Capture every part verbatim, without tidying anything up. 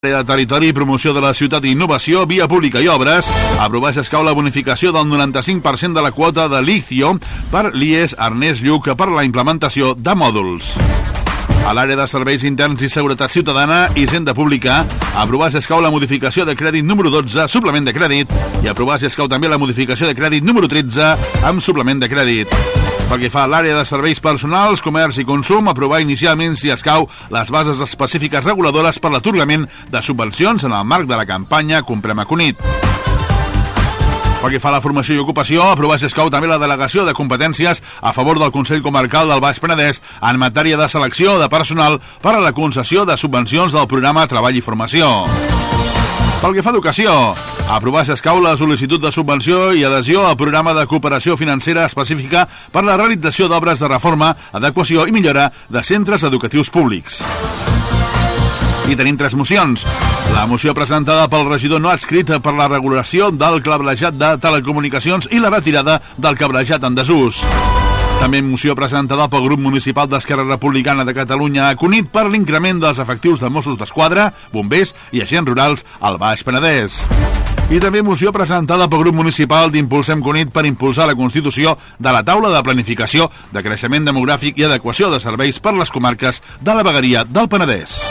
de territori i promoció de la ciutat i innovació, via pública i obres, aprovar s'escau la bonificació del noranta-cinc per cent de la quota de Licio per l'I E S Ernest Lluch per la implementació de mòduls. A l'àrea de serveis interns i seguretat ciutadana i hisenda pública, aprovar s'escau la modificació de crèdit número dotze, suplement de crèdit, i aprovar s'escau també la modificació de crèdit número tretze amb suplement de crèdit. Pel que fa a l'àrea de serveis personals, comerç i consum, aprovar inicialment, si escau, les bases específiques reguladores per l'atorgament de subvencions en el marc de la campanya Comprem a Cunit. Pel que fa a la formació i ocupació, aprovar si escau també la delegació de competències a favor del Consell Comarcal del Baix Penedès en matèria de selecció de personal per a la concessió de subvencions del programa Treball i Formació. Pel que fa a educació, aprovar s'escau la sol·licitud de subvenció i adhesió al programa de cooperació financera específica per la realització d'obres de reforma, adequació i millora de centres educatius públics. I tenim tres mocions. La moció presentada pel regidor no adscrit per la regulació del cablejat de telecomunicacions i la retirada del cablejat en desús. També moció presentada pel grup municipal d'Esquerra Republicana de Catalunya a Cunit per l'increment dels efectius de Mossos d'Esquadra, bombers i agents rurals al Baix Penedès. I també moció presentada pel grup municipal d'Impulsem Cunit per impulsar la constitució de la taula de planificació de creixement demogràfic i adequació de serveis per les comarques de la vegueria del Penedès.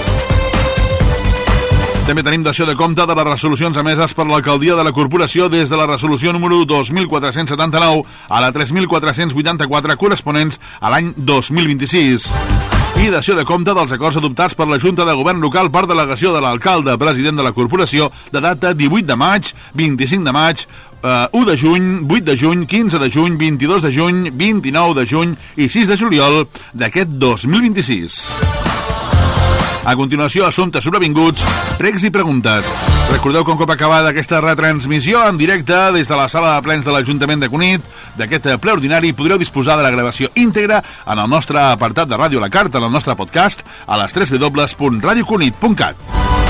També tenim dació de compte de les resolucions emeses per l'alcaldia de la corporació des de la resolució número dos mil quatre-cents setanta-nou a la tres mil quatre-cents vuitanta-quatre corresponents a l'any dos mil vint-i-sis. I dació de compte dels acords adoptats per la Junta de Govern Local per delegació de l'alcalde president de la corporació de data divuit de maig, vint-i-cinc de maig, Uh, u de juny, vuit de juny, quinze de juny, vint-i-dos de juny, vint-i-nou de juny i sis de juliol d'aquest dos mil vint-i-sis. A continuació, assumptes sobrevinguts, pregs i preguntes. Recordeu que un cop acabada aquesta retransmissió en directe des de la sala de plens de l'Ajuntament de Cunit, d'aquest ple ordinari podreu disposar de la gravació íntegra en el nostre apartat de Ràdio a la Carta, en el nostre podcast, a les w w w punt radio cunit punt cat.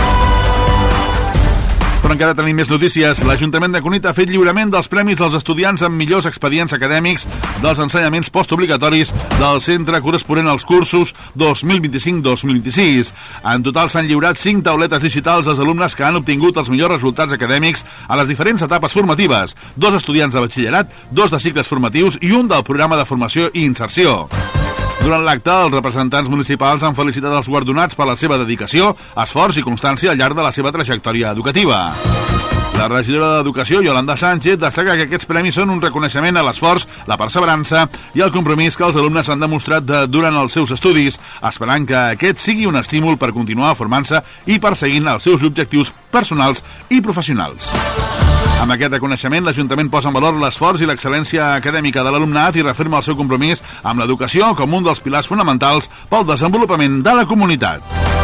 Però encara tenim més notícies. L'Ajuntament de Cunit ha fet lliurament dels premis dels estudiants amb millors expedients acadèmics dels ensenyaments postobligatoris del centre corresponent als cursos dos mil vint-i-cinc dos mil vint-i-sis. En total s'han lliurat cinc tauletes digitals als alumnes que han obtingut els millors resultats acadèmics a les diferents etapes formatives, dos estudiants de batxillerat, dos de cicles formatius i un del programa de formació i inserció. Durant l'acte, els representants municipals han felicitat els guardonats per la seva dedicació, esforç i constància al llarg de la seva trajectòria educativa. La regidora d'Educació, Yolanda Sánchez, destaca que aquests premis són un reconeixement a l'esforç, la perseverança i el compromís que els alumnes han demostrat de, durant els seus estudis, esperant que aquest sigui un estímul per continuar formant-se i perseguint els seus objectius personals i professionals. Amb aquest reconeixement, l'Ajuntament posa en valor l'esforç i l'excel·lència acadèmica de l'alumnat i reafirma el seu compromís amb l'educació com un dels pilars fonamentals pel desenvolupament de la comunitat.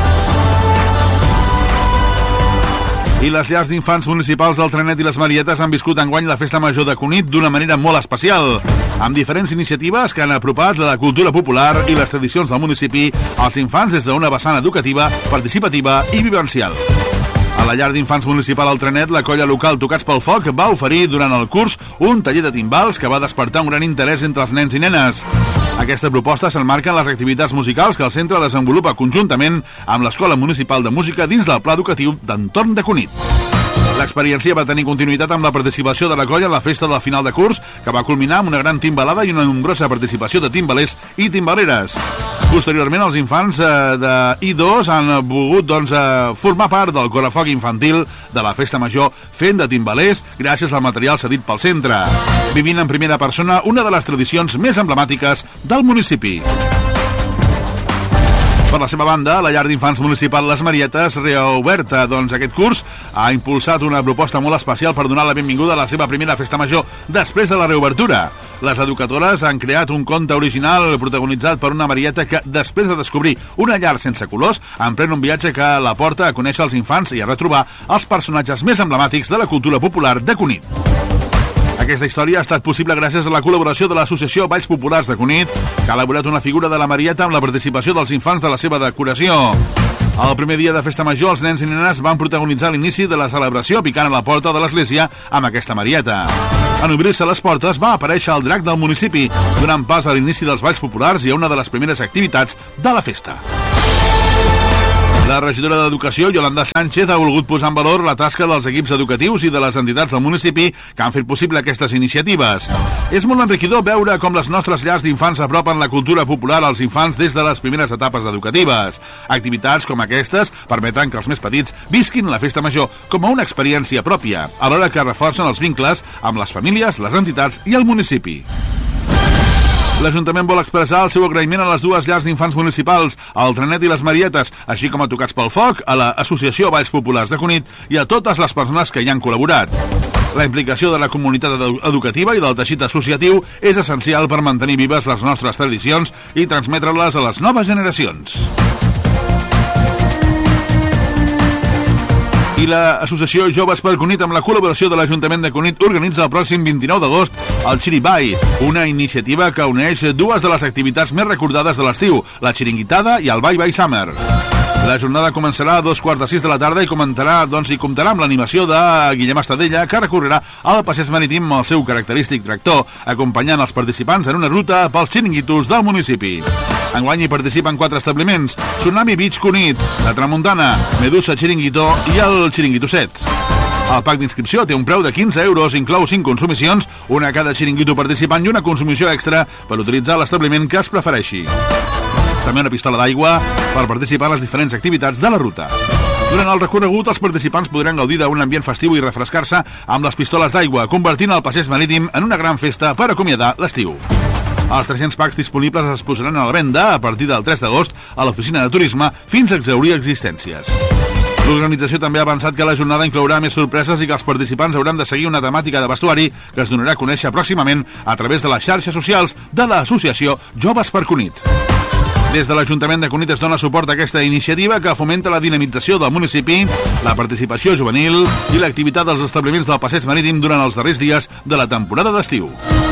I les llars d'infants municipals del Trenet i les Marietes han viscut enguany la Festa Major de Cunit d'una manera molt especial, amb diferents iniciatives que han apropat la cultura popular i les tradicions del municipi als infants des d'una vessant educativa, participativa i vivencial. A la llar d'infants municipal al Trenet, la colla local Tocats pel Foc va oferir durant el curs un taller de timbals que va despertar un gran interès entre els nens i nenes. Aquesta proposta s'emmarca en les activitats musicals que el centre desenvolupa conjuntament amb l'Escola Municipal de Música dins del Pla Educatiu d'Entorn de Cunit. L'experiència va tenir continuïtat amb la participació de la colla en la festa del final de curs, que va culminar amb una gran timbalada i una nombrosa participació de timbalers i timbaleres. Posteriorment, els infants eh, de I dos han volgut doncs, eh, formar part del correfoc infantil de la Festa Major fent de timbalers gràcies al material cedit pel centre, vivint en primera persona una de les tradicions més emblemàtiques del municipi. Per la seva banda, la llar d'infants municipal Les Marietes, reoberta doncs, aquest curs, ha impulsat una proposta molt especial per donar la benvinguda a la seva primera festa major després de la reobertura. Les educadores han creat un conte original protagonitzat per una Marieta que, després de descobrir una llar sense colors, emprèn un viatge que la porta a conèixer els infants i a retrobar els personatges més emblemàtics de la cultura popular de Cunit. Aquesta història ha estat possible gràcies a la col·laboració de l'Associació Balls Populars de Cunit, que ha elaborat una figura de la Marieta amb la participació dels infants de la seva decoració. El primer dia de Festa Major, els nens i nenes van protagonitzar l'inici de la celebració picant a la porta de l'església amb aquesta Marieta. En obrir-se les portes va aparèixer el drac del municipi, donant pas a l'inici dels balls populars i a una de les primeres activitats de la festa. La regidora d'Educació, Yolanda Sánchez, ha volgut posar en valor la tasca dels equips educatius i de les entitats del municipi que han fet possible aquestes iniciatives. És molt enriquidor veure com les nostres llars d'infants apropen la cultura popular als infants des de les primeres etapes educatives. Activitats com aquestes permeten que els més petits visquin la festa major com a una experiència pròpia, alhora que reforcen els vincles amb les famílies, les entitats i el municipi. L'Ajuntament vol expressar el seu agraïment a les dues llars d'infants municipals, al Trenet i les Marietes, així com a Tocats pel Foc, a l'Associació Valls Populars de Cunit i a totes les persones que hi han col·laborat. La implicació de la comunitat educativa i del teixit associatiu és essencial per mantenir vives les nostres tradicions i transmetre-les a les noves generacions. I l'Associació Joves per Cunit, amb la col·laboració de l'Ajuntament de Cunit, organitza el pròxim vint-i-nou d'agost el Chiribai, una iniciativa que uneix dues de les activitats més recordades de l'estiu, la xiringuitada i el Bye Bye Summer. La jornada començarà a dos quarts de sis de la tarda i comentarà, doncs, i comptarà amb l'animació de Guillem Estadella, que recorrerà al passeig marítim amb el seu característic tractor, acompanyant els participants en una ruta pels xiringuitos del municipi. Enguany hi participen quatre establiments: Tsunami Beach Cunit, La Tramuntana, Medusa Chiringuito i el Chiringuito set. El pack d'inscripció té un preu de quinze euros, inclou cinc consumicions, una a cada xiringuito participant i una consumició extra per utilitzar l'establiment que es prefereixi. També una pistola d'aigua per participar en les diferents activitats de la ruta. Durant el recorregut, els participants podran gaudir d'un ambient festiu i refrescar-se amb les pistoles d'aigua, convertint el passeig marítim en una gran festa per acomiadar l'estiu. Els tres-cents packs disponibles es posaran a la venda a partir del tres d'agost a l'oficina de turisme fins a exhaurir existències. L'organització també ha avançat que la jornada inclourà més sorpreses i que els participants hauran de seguir una temàtica de vestuari que es donarà a conèixer pròximament a través de les xarxes socials de l'associació Joves per Cunit. Des de l'Ajuntament de Cunit es dona suport a aquesta iniciativa que fomenta la dinamització del municipi, la participació juvenil i l'activitat dels establiments del passeig marítim durant els darrers dies de la temporada d'estiu.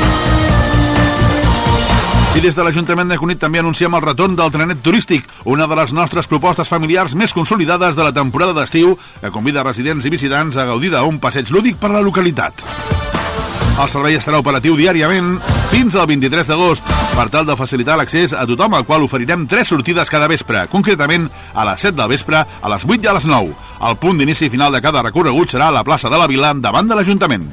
I des de l'Ajuntament de Cunit també anunciem el retorn del trenet turístic, una de les nostres propostes familiars més consolidades de la temporada d'estiu, que convida residents i visitants a gaudir d'un passeig lúdic per la localitat. El servei estarà operatiu diàriament fins al vint-i-tres d'agost, per tal de facilitar l'accés a tothom, al qual oferirem tres sortides cada vespre, concretament a les set del vespre, a les vuit i a les nou. El punt d'inici i final de cada recorregut serà a la plaça de la Vila, davant de l'Ajuntament.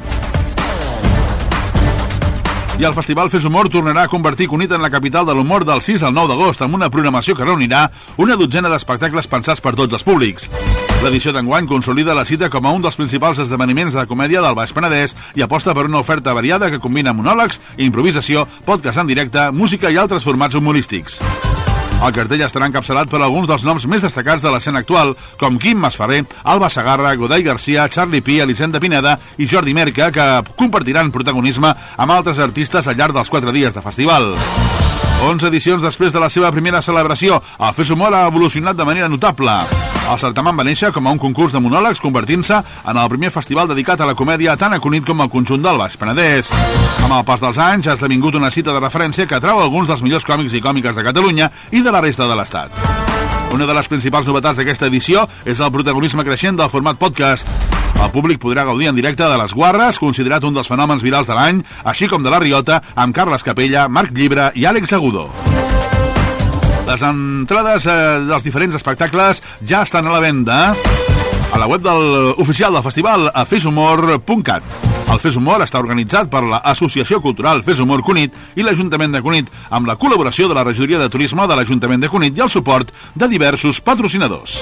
I el Festival Fes Humor tornarà a convertir Cunit en la capital de l'humor del sis al nou d'agost, amb una programació que reunirà una dotzena d'espectacles pensats per tots els públics. L'edició d'enguany consolida la cita com a un dels principals esdeveniments de comèdia del Baix Penedès i aposta per una oferta variada que combina monòlegs, improvisació, podcast en directe, música i altres formats humorístics. El cartell estarà encapçalat per alguns dels noms més destacats de l'escena actual, com Quim Masferrer, Alba Segarra, Godai Garcia, Charlie Pi, Elisenda Pineda i Jordi Merca, que compartiran protagonisme amb altres artistes al llarg dels quatre dies de festival. onze edicions després de la seva primera celebració, el Fes Humor ha evolucionat de manera notable. El certamen va néixer com a un concurs de monòlegs, convertint-se en el primer festival dedicat a la comèdia tant a Cunit com al conjunt del Baix Penedès. Amb el pas dels anys ha esdevingut una cita de referència que atrau alguns dels millors còmics i còmiques de Catalunya i de la resta de l'Estat. Una de les principals novetats d'aquesta edició és el protagonisme creixent del format podcast. El públic podrà gaudir en directe de Les Guarres, considerat un dels fenòmens virals de l'any, així com de La Riota, amb Carles Capella, Marc Llibre i Àlex Agudo. Les entrades eh, dels diferents espectacles ja estan a la venda a la web del, oficial del festival, a fes humor punt cat. El Fes Humor està organitzat per l'Associació Cultural Fes Humor Cunit i l'Ajuntament de Cunit, amb la col·laboració de la Regidoria de Turisme de l'Ajuntament de Cunit i el suport de diversos patrocinadors.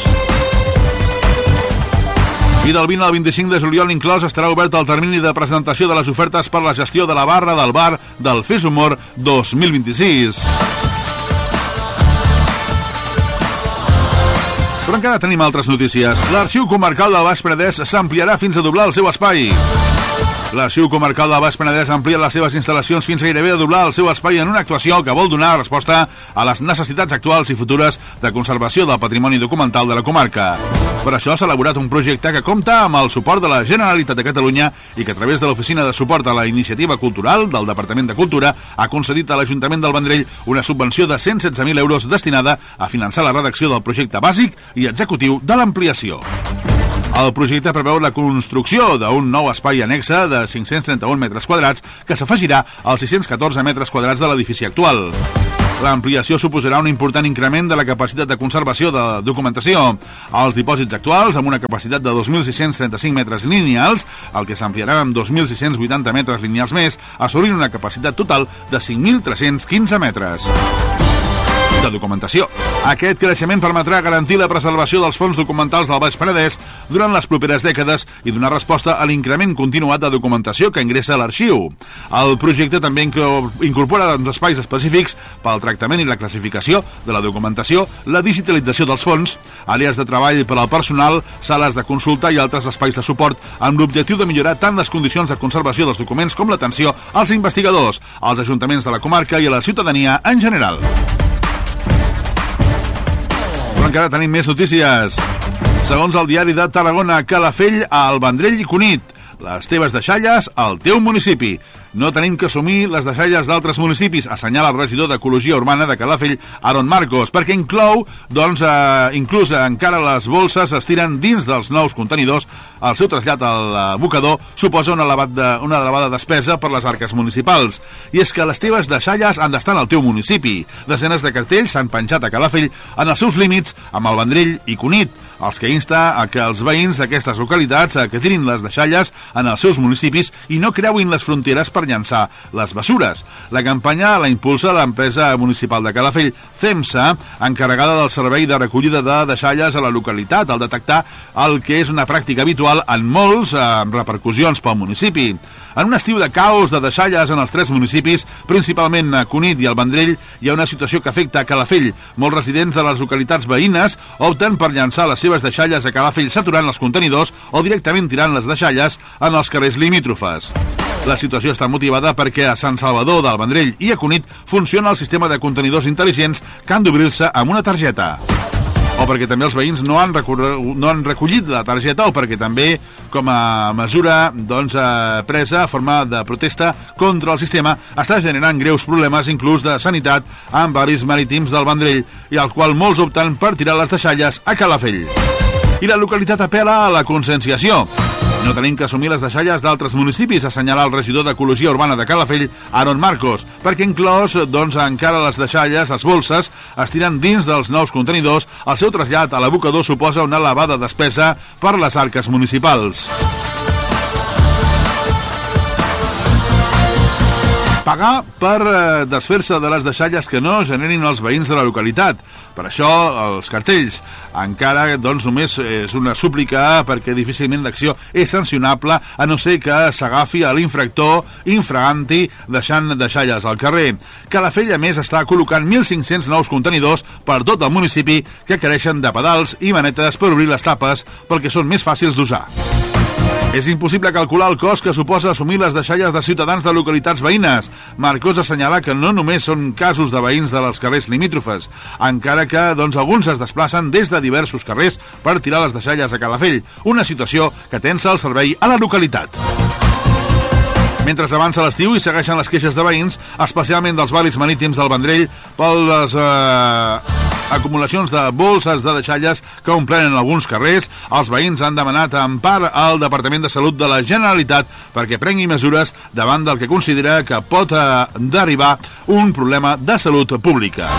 I del vint al vint-i-cinc de juliol inclòs estarà obert el termini de presentació de les ofertes per la gestió de la barra del bar del Fes Humor dos mil vint-i-sis. Però encara tenim altres notícies. L'Arxiu Comarcal del Baix Penedès s'ampliarà fins a doblar el seu espai. L'Arxiu Comarcal del Baix Penedès amplia les seves instal·lacions fins gairebé a doblar el seu espai en una actuació que vol donar resposta a les necessitats actuals i futures de conservació del patrimoni documental de la comarca. Per això s'ha elaborat un projecte que compta amb el suport de la Generalitat de Catalunya i que a través de l'Oficina de Suport a la Iniciativa Cultural del Departament de Cultura ha concedit a l'Ajuntament del Vendrell una subvenció de cent setze mil euros destinada a finançar la redacció del projecte bàsic i executiu de l'ampliació. El projecte preveu la construcció d'un nou espai annexe de cinc-cents trenta-un metres quadrats que s'afegirà als sis-cents catorze metres quadrats de l'edifici actual. L'ampliació suposarà un important increment de la capacitat de conservació de documentació. Els dipòsits actuals, amb una capacitat de dos mil sis-cents trenta-cinc metres lineals, el que s'ampliarà amb dos mil sis-cents vuitanta metres lineals més, assolint una capacitat total de cinc mil tres-cents quinze metres de documentació. Aquest creixement permetrà garantir la preservació dels fons documentals del Baix Penedès durant les properes dècades i donar resposta a l'increment continuat de documentació que ingressa a l'arxiu. El projecte també incorpora doncs, espais específics pel tractament i la classificació de la documentació, la digitalització dels fons, àrees de treball per al personal, sales de consulta i altres espais de suport amb l'objectiu de millorar tant les condicions de conservació dels documents com l'atenció als investigadors, als ajuntaments de la comarca i a la ciutadania en general. Però encara tenim més notícies. Segons el diari de Tarragona, Calafell, al Vendrell i Cunit. Les teves deixalles al teu municipi. No tenim que assumir les deixalles d'altres municipis, assenyala el regidor d'Ecologia Urbana de Calafell, Aaron Marcos, perquè inclou, doncs, eh, inclús encara les bolses es tiren dins dels nous contenidors. El seu trasllat al abocador suposa una, elevat de, una elevada despesa per les arques municipals. I és que les teves deixalles han d'estar en el teu municipi. Desenes de cartells s'han penjat a Calafell en els seus límits amb el Vendrell i Cunit, els que insta a que els veïns d'aquestes localitats que tirin les deixalles en els seus municipis i no creuin les fronteres per llançar les bessures. La campanya la impulsa l'empresa municipal de Calafell, CEMSA, encarregada del servei de recollida de deixalles a la localitat, al detectar el que és una pràctica habitual en molts, amb repercussions pel municipi. En un estiu de caos de deixalles en els tres municipis, principalment a Cunit i al Vendrell, hi ha una situació que afecta a Calafell. Molts residents de les localitats veïnes opten per llançar les seves deixalles a Calafell saturant els contenidors o directament tirant les deixalles en els carrers limítrofes. La situació està motivada perquè a Sant Salvador del Vendrell i a Cunit funciona el sistema de contenidors intel·ligents que han d'obrir-se amb una targeta. O perquè també els veïns no han, no han recollit la targeta o perquè també, com a mesura doncs, eh, presa a forma de protesta contra el sistema, està generant greus problemes inclús de sanitat en barris marítims del Vendrell i al qual molts opten per tirar les deixalles a Calafell. I la localitat apela a la conscienciació. No tenim que assumir les deixalles d'altres municipis, assenyala el regidor d'Ecologia Urbana de Calafell, Aaron Marcos, perquè inclòs, doncs, encara les deixalles, les bolses, es tiren dins dels nous contenidors. El seu trasllat a l'abocador suposa una elevada despesa per les arques municipals. Pagar per eh, desfer-se de les deixalles que no generin els veïns de la localitat. Per això, els cartells. Encara, doncs, només és una súplica perquè difícilment l'acció és sancionable a no ser que s'agafi a l'infractor infraganti deixant deixalles al carrer. Calafell, a més, està col·locant mil cinc-cents nous contenidors per tot el municipi que careixen de pedals i manetes per obrir les tapes perquè són més fàcils d'usar. És impossible calcular el cost que suposa assumir les deixalles de ciutadans de localitats veïnes. Marcos assenyala que no només són casos de veïns de les carrers limítrofes, encara que doncs, alguns es desplacen des de diversos carrers per tirar les deixalles a Calafell, una situació que tensa el servei a la localitat. Mentre avança l'estiu i segueixen les queixes de veïns, especialment dels barris marítims del Vendrell, per les eh, acumulacions de bolses de deixalles que omplenen alguns carrers, els veïns han demanat empar al Departament de Salut de la Generalitat perquè prengui mesures davant del que considera que pot eh, derivar un problema de salut pública.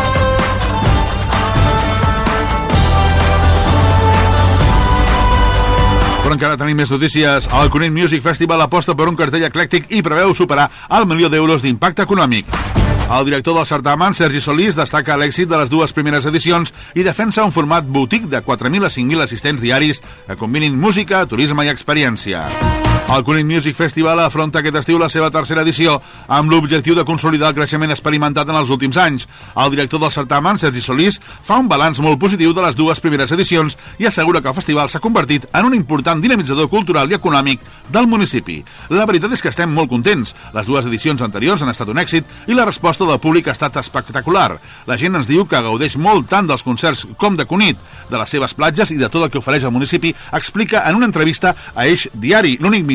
Però encara tenim més notícies. El Cunit Music Festival aposta per un cartell eclèctic i preveu superar el milió d'euros d'impacte econòmic. El director del certamen, Sergi Solís, destaca l'èxit de les dues primeres edicions i defensa un format boutique de quatre mil a cinc mil assistents diaris que combinin música, turisme i experiència. El Cunit Music Festival afronta aquest estiu la seva tercera edició amb l'objectiu de consolidar el creixement experimentat en els últims anys. El director del certamen, Sergi Solís, fa un balanç molt positiu de les dues primeres edicions i assegura que el festival s'ha convertit en un important dinamitzador cultural i econòmic del municipi. La veritat és que estem molt contents. Les dues edicions anteriors han estat un èxit i la resposta del públic ha estat espectacular. La gent ens diu que gaudeix molt tant dels concerts com de Cunit, de les seves platges i de tot el que ofereix el municipi, explica en una entrevista a Eix Diari, l'únic mitjà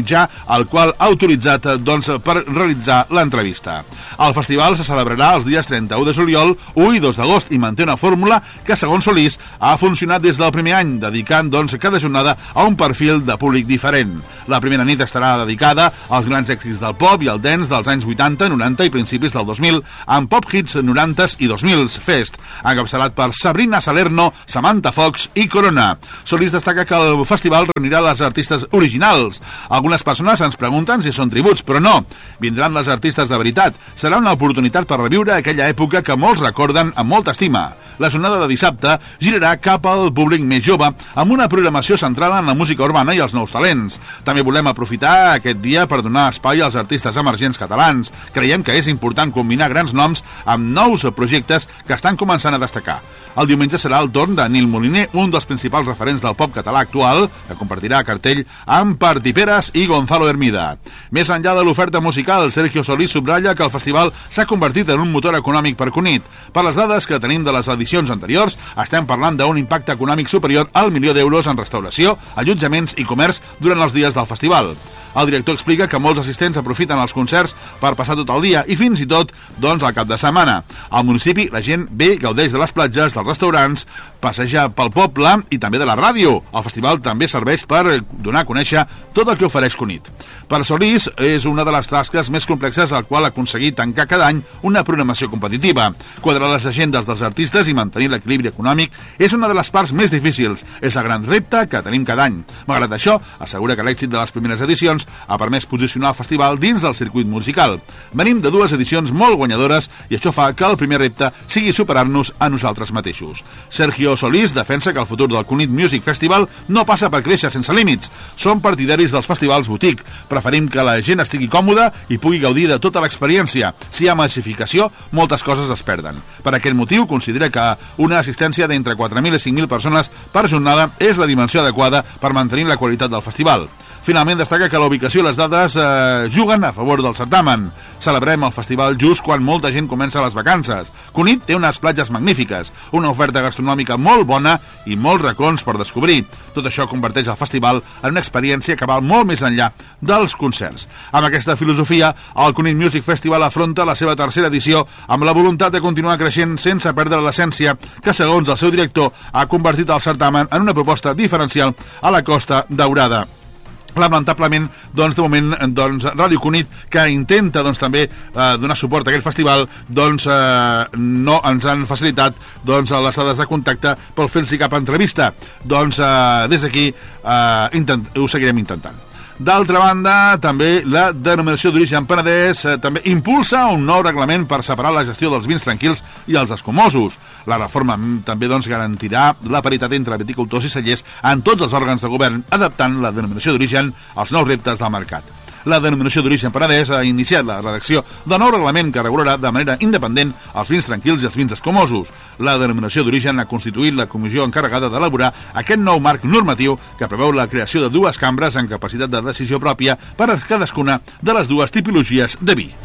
mitjà al qual ha autoritzat doncs, per realitzar l'entrevista. El festival se celebrarà els dies trenta-u de juliol, u i dos d'agost i manté una fórmula que, segons Solís, ha funcionat des del primer any, dedicant doncs, cada jornada a un perfil de públic diferent. La primera nit estarà dedicada als grans èxits del pop i el dance dels anys vuitanta, noranta i principis del dos mil, amb pop hits norantes i dos mil Fest, encapçalat per Sabrina Salerno, Samantha Fox i Corona. Solís destaca que el festival reunirà les artistes originals. Algunes persones ens pregunten si són tributs, però no. Vindran les artistes de veritat. Serà una oportunitat per reviure aquella època que molts recorden amb molta estima. La jornada de dissabte girarà cap al públic més jove, amb una programació centrada en la música urbana i els nous talents. També volem aprofitar aquest dia per donar espai als artistes emergents catalans. Creiem que és important combinar grans noms amb nous projectes que estan començant a destacar. El diumenge serà el torn de Nil Moliner, un dels principals referents del pop català actual, que compartirà cartell amb Parti Peres i Gonzalo Hermida. Més enllà de l'oferta musical, Sergio Solís subratlla que el festival s'ha convertit en un motor econòmic per Cunit. Per les dades que tenim de les edicions anteriors, estem parlant d'un impacte econòmic superior al milió d'euros en restauració, allotjaments i comerç durant els dies del festival. El director explica que molts assistents aprofiten els concerts per passar tot el dia i fins i tot doncs, al cap de setmana. Al municipi la gent ve i gaudeix de les platges, dels restaurants, passeja pel poble i també de la ràdio. El festival també serveix per donar a conèixer tot el que ofereix Cunit. Per Solís és una de les tasques més complexes al qual aconseguir tancar cada any una programació competitiva. Quadrar les agendes dels artistes i mantenir l'equilibri econòmic és una de les parts més difícils. És el gran repte que tenim cada any. Malgrat això, assegura que l'èxit de les primeres edicions ha permès posicionar el festival dins del circuit musical. Venim de dues edicions molt guanyadores i això fa que el primer repte sigui superar-nos a nosaltres mateixos. Sergio Solís defensa que el futur del Cunit Music Festival no passa per créixer sense límits. Som partidaris dels festivals boutique. Preferim que la gent estigui còmoda i pugui gaudir de tota l'experiència. Si hi ha massificació, moltes coses es perden. Per aquest motiu, considera que una assistència d'entre quatre mil i cinc mil persones per jornada és la dimensió adequada per mantenir la qualitat del festival. Finalment, destaca que la ubicació i les dades eh, juguen a favor del certamen. Celebrem el festival just quan molta gent comença les vacances. Cunit té unes platges magnífiques, una oferta gastronòmica molt bona i molts racons per descobrir. Tot això converteix el festival en una experiència que val molt més enllà dels concerts. Amb aquesta filosofia, el Cunit Music Festival afronta la seva tercera edició amb la voluntat de continuar creixent sense perdre l'essència que, segons el seu director, ha convertit el certamen en una proposta diferencial a la Costa Daurada. Lamentablement, doncs, de moment, doncs, Ràdio Cunit, que intenta doncs, també eh, donar suport a aquest festival, doncs, eh, no ens han facilitat doncs, les dades de contacte per fer-los cap entrevista. Doncs, eh, des d'aquí eh, intent, ho seguirem intentant. D'altra banda, també la denominació d'origen Penedès eh, també impulsa un nou reglament per separar la gestió dels vins tranquils i els escumosos. La reforma també doncs, garantirà la paritat entre viticultors i cellers en tots els òrgans de govern, adaptant la denominació d'origen als nous reptes del mercat. La denominació d'origen Penedès ha iniciat la redacció del nou reglament que regularà de manera independent els vins tranquils i els vins escumosos. La denominació d'origen ha constituït la comissió encarregada d'elaborar aquest nou marc normatiu que preveu la creació de dues cambres amb capacitat de decisió pròpia per a cadascuna de les dues tipologies de vi.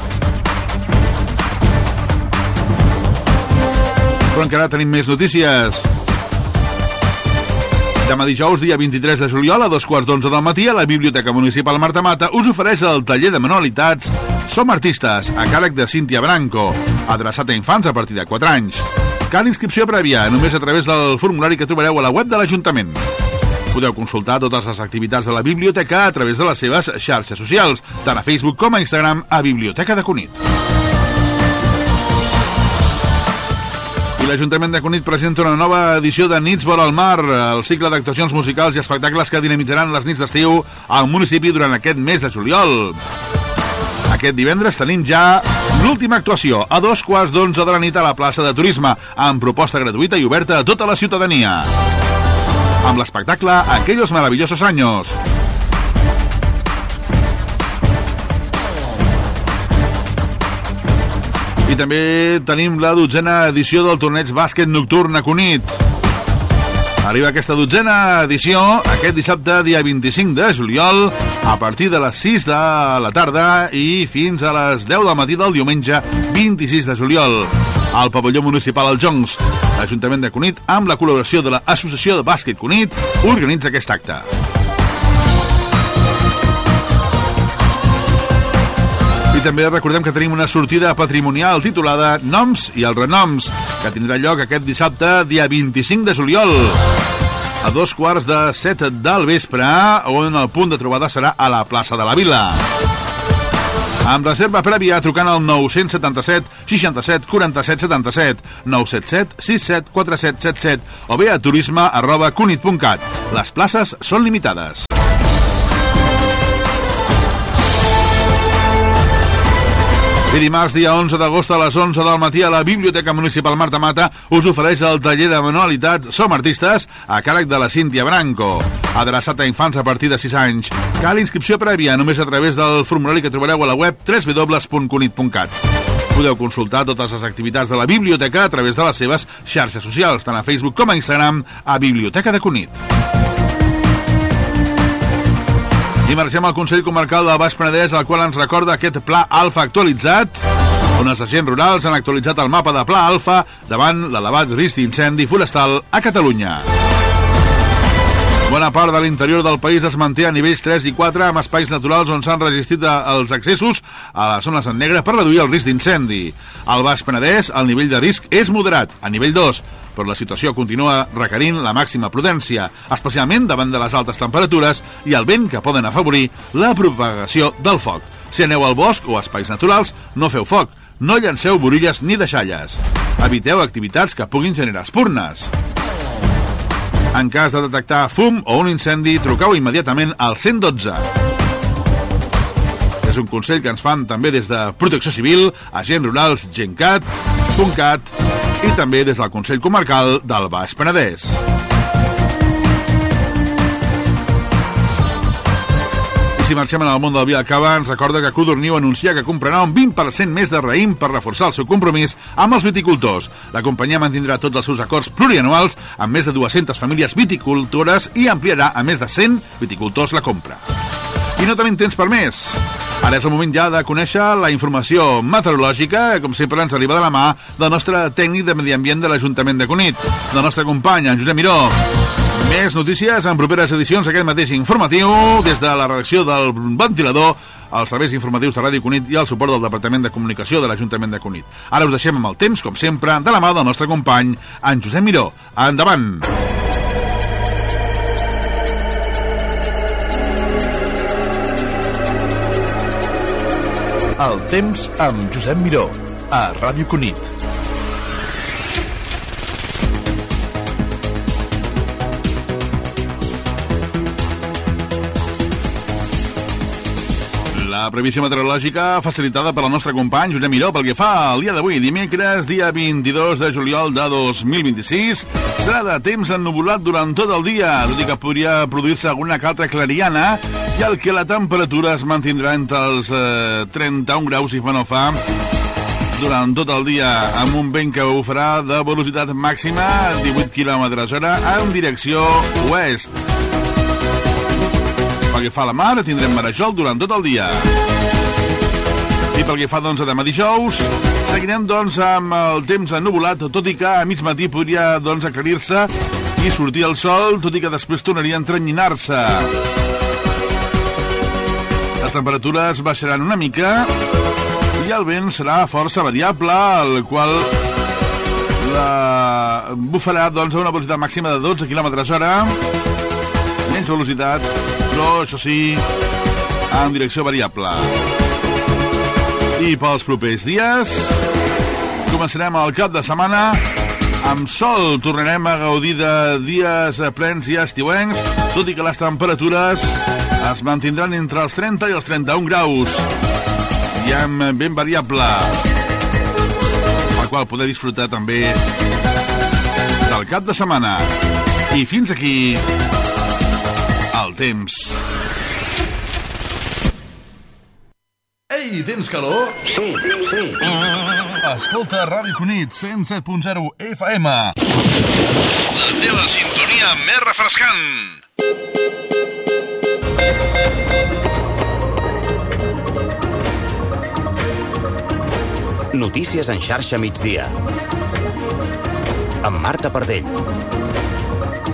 Però encara tenim més notícies. Demà dijous, dia vint-i-tres de juliol, a dos quarts d'onze del matí, a la Biblioteca Municipal Marta Mata, us ofereix el taller de manualitats Som Artistes, a càrrec de Cíntia Branco, adreçat a infants a partir de quatre anys. Cal inscripció prèvia, només a través del formulari que trobareu a la web de l'Ajuntament. Podeu consultar totes les activitats de la biblioteca a través de les seves xarxes socials, tant a Facebook com a Instagram, a Biblioteca de Cunit. L'Ajuntament de Cunit presenta una nova edició de Nits vora el mar, el cicle d'actuacions musicals i espectacles que dinamitzaran les nits d'estiu al municipi durant aquest mes de juliol. Aquest divendres tenim ja l'última actuació, a dos quarts d'onze de la nit a la plaça de Turisme, amb proposta gratuïta i oberta a tota la ciutadania. Amb l'espectacle Aquellos maravillosos años. I també tenim la dotzena edició del torneig bàsquet nocturn a Cunit. Arriba aquesta dotzena edició aquest dissabte, dia vint-i-cinc de juliol, a partir de les sis de la tarda i fins a les deu del matí del diumenge vint-i-sis de juliol. Al pavelló municipal Els Joncs, l'Ajuntament de Cunit, amb la col·laboració de l'Associació de Bàsquet Cunit, organitza aquest acte. I també recordem que tenim una sortida patrimonial titulada Noms i els renoms, que tindrà lloc aquest dissabte, dia vint-i-cinc de juliol, a dos quarts de set del vespre, on el punt de trobada serà a la plaça de la Vila. Amb reserva prèvia trucant al nou set set, seixanta-set, quaranta-set, setanta-set, nou set set, sis set, quatre set set set o bé a turisme arroba cunit punt cat. Les places són limitades. I dimarts, dia onze d'agost, a les onze del matí, a la Biblioteca Municipal Marta Mata us ofereix el taller de manualitats Som Artistes a càrrec de la Cíntia Branco, adreçat a infants a partir de sis anys. Cal inscripció prèvia només a través del formulari que trobareu a la web w w w punt cunit punt cat. Podeu consultar totes les activitats de la biblioteca a través de les seves xarxes socials, tant a Facebook com a Instagram, a Biblioteca de Cunit. I marxem al Consell Comarcal del Baix Penedès, al qual ens recorda aquest Pla Alfa actualitzat, on els agents rurals han actualitzat el mapa de Pla Alfa davant l'elevat risc d'incendi forestal a Catalunya. Bona part de l'interior del país es manté a nivells tres i quatre, amb espais naturals on s'han resistit els accessos a les zones en negre per reduir el risc d'incendi. Al Baix Penedès, el nivell de risc és moderat, a nivell dos, però la situació continua requerint la màxima prudència, especialment davant de les altes temperatures i el vent que poden afavorir la propagació del foc. Si aneu al bosc o a espais naturals, no feu foc, no llanceu borilles ni deixalles. Eviteu activitats que puguin generar espurnes. En cas de detectar fum o un incendi, truqueu immediatament al cent dotze. És un consell que ens fan també des de Protecció Civil, Agents Rurals Gencat punt cat i també des del Consell Comarcal del Baix Penedès. I si marxem en el món del vi al cava, ens recorda que Codorniu anuncia que comprarà un vint per cent més de raïm per reforçar el seu compromís amb els viticultors. La companyia mantindrà tots els seus acords plurianuals amb més de dues-centes famílies viticultores i ampliarà a més de cent viticultors la compra. I no tenim temps per més. Ara és el moment ja de conèixer la informació meteorològica, com sempre ens arriba de la mà del nostre tècnic de Medi Ambient de l'Ajuntament de Cunit, del nostre company, en Josep Miró. Més notícies en properes edicions aquest mateix informatiu, des de la redacció del Ventilador, els serveis informatius de Ràdio Cunit i el suport del Departament de Comunicació de l'Ajuntament de Cunit. Ara us deixem amb el temps, com sempre, de la mà del nostre company, en Josep Miró. Endavant! El temps amb Josep Miró, a Ràdio Cunit. La previsió meteorològica facilitada per el nostre company Josep Miró pel que fa al dia d'avui, dimecres, dia vint-i-dos de juliol de dos mil vint-i-sis. Serà de temps ennuvolat durant tot el dia, tot i que podria produir-se alguna que altra clariana, i el que la temperatura es mantindrà entre els eh, trenta-un graus i fa no fa durant tot el dia, amb un vent que ho farà de velocitat màxima, divuit quilòmetres hora, en direcció oest. Pel que fa a la mar, tindrem marejol durant tot el dia. I pel que fa, doncs, a demà dijous, seguirem, doncs, amb el temps ennuvolat, tot i que a mig matí podria, doncs, aclarir-se i sortir el sol, tot i que després tornaria a entranyinar-se. Les temperatures baixaran una mica i el vent serà força variable, el qual la bufarà, doncs, a una velocitat màxima de dotze quilòmetres hora, menys velocitat, però, això sí, en direcció variable. I pels propers dies començarem el cap de setmana amb sol. Tornarem a gaudir de dies plens i estiuencs, tot i que les temperatures es mantindran entre els trenta i els trenta-un graus i amb vent variable, el qual poder disfrutar també del cap de setmana. I fins aquí el temps. Ei, tens calor? Sí, sí. Escolta Ràdio Cunit, cent set punt zero F M. La teva sintonia més refrescant. Notícies en xarxa migdia. Amb Marta Pardell.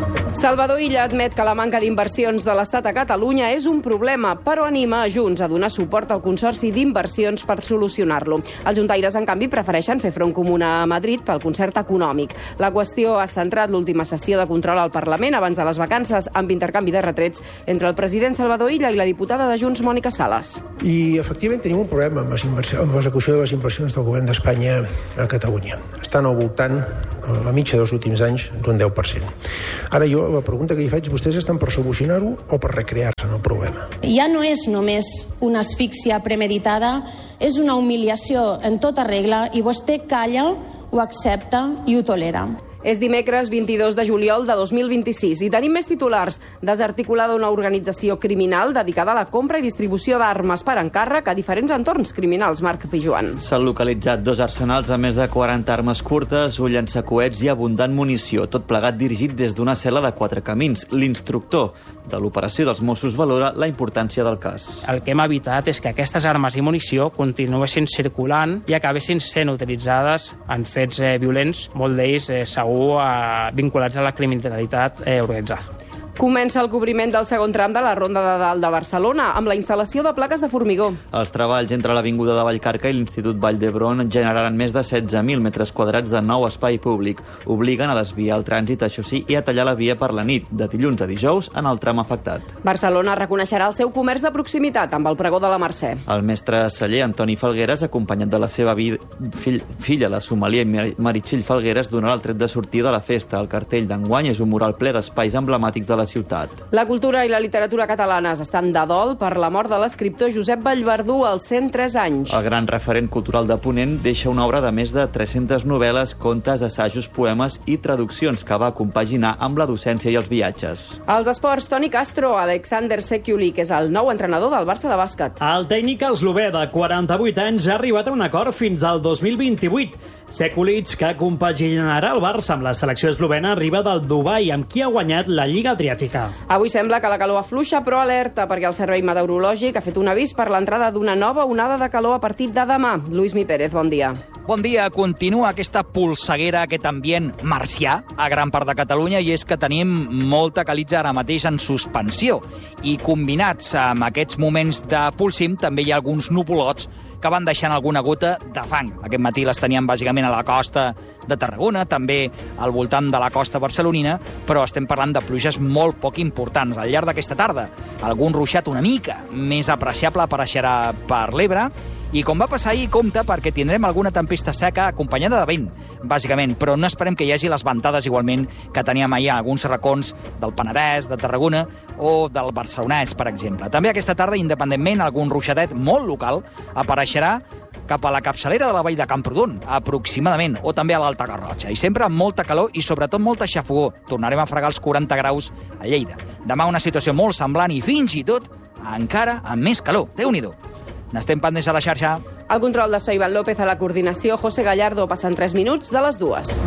Salvador Illa admet que la manca d'inversions de l'Estat a Catalunya és un problema, però anima a Junts a donar suport al Consorci d'Inversions per solucionar-lo. Els juntaires, en canvi, prefereixen fer front comú a Madrid pel concert econòmic. La qüestió ha centrat l'última sessió de control al Parlament abans de les vacances, amb intercanvi de retrets entre el president Salvador Illa i la diputada de Junts, Mònica Sales. I, efectivament, tenim un problema amb l'execució de les inversions del govern d'Espanya a Catalunya. Estan al voltant, a la mitja dels últims anys, d'un deu per cent. Ara jo, la pregunta que hi faig, vostès estan per solucionar-ho o per recrear-se en el problema? Ja no és només una asfíxia premeditada, és una humiliació en tota regla i vostè calla, ho accepta i ho tolera. És dimecres vint-i-dos de juliol de dos mil vint-i-sis i tenim més titulars. Desarticulada una organització criminal dedicada a la compra i distribució d'armes per encàrrec a diferents entorns criminals. Marc Pijuan. S'han localitzat dos arsenals amb més de quaranta armes curtes, un llançacoets i abundant munició, tot plegat dirigit des d'una cel·la de quatre camins. L'instructor de l'operació dels Mossos valora la importància del cas. El que hem evitat és que aquestes armes i munició continuessin circulant i acabessin sent utilitzades en fets eh, violents, molt d'ells eh, segur vinculats a la criminalitat eh, organitzada. Comença el cobriment del segon tram de la Ronda de Dalt de Barcelona amb la instal·lació de plaques de formigó. Els treballs entre l'Avinguda de Vallcarca i l'Institut Vall d'Hebron generaran més de setze mil metres quadrats de nou espai públic. Obliguen a desviar el trànsit, això sí, i a tallar la via per la nit, de dilluns a dijous, en el tram afectat. Barcelona reconeixerà el seu comerç de proximitat amb el pregó de la Mercè. El mestre celler Antoni Falgueres, acompanyat de la seva vi... fill... filla, la sommelier Meritxell Falgueres, donarà el tret de sortida de la festa. El cartell d'enguany és un mural ple d'espais emblemàtics de la ciutat. La cultura i la literatura catalanes estan de dol per la mort de l'escriptor Josep Vallverdú als cent tres anys. El gran referent cultural de Ponent deixa una obra de més de tres-centes novel·les, contes, assajos, poemes i traduccions que va compaginar amb la docència i els viatges. Als esports, Toni Castro, Alexander Sekulic és el nou entrenador del Barça de bàsquet. El tècnic eslové de quaranta-vuit anys ha arribat a un acord fins al dos mil vint-i-vuit. Sekulic, que compaginarà el Barça amb la selecció eslovena, arriba del Dubai, amb qui ha guanyat la Lliga Adriàtica. Avui sembla que la calor afluixa, però alerta, perquè el Servei Meteorològic ha fet un avís per l'entrada d'una nova onada de calor a partir de demà. Lluís Mi Pérez, bon dia. Bon dia. Continua aquesta polseguera, aquest ambient marcià a gran part de Catalunya, i és que tenim molta calitza ara mateix en suspensió. I combinats amb aquests moments de polsim, també hi ha alguns nuvolots que van deixant alguna gota de fang. Aquest matí les teníem bàsicament a la costa de Tarragona, també al voltant de la costa barcelonina, però estem parlant de pluges molt poc importants al llarg d'aquesta tarda. Algun ruixat una mica més apreciable apareixerà per l'Ebre, i com va passar ahir, compte, perquè tindrem alguna tempesta seca acompanyada de vent, bàsicament, però no esperem que hi hagi les ventades igualment que teníem ahir a alguns racons del Penedès, de Tarragona o del Barcelonès, per exemple. També aquesta tarda, independentment, algun ruixadet molt local apareixerà cap a la capçalera de la vall de Camprodon, aproximadament, o també a l'Alta Garrotxa. I sempre amb molta calor i sobretot molta xafogó. Tornarem a fregar els quaranta graus a Lleida. Demà una situació molt semblant i fins i tot encara amb més calor. Déu-n'hi-do. N'estem pendents a la xarxa. El control de Soy Iván López, a la coordinació José Gallardo. Passen tres minuts de les dues.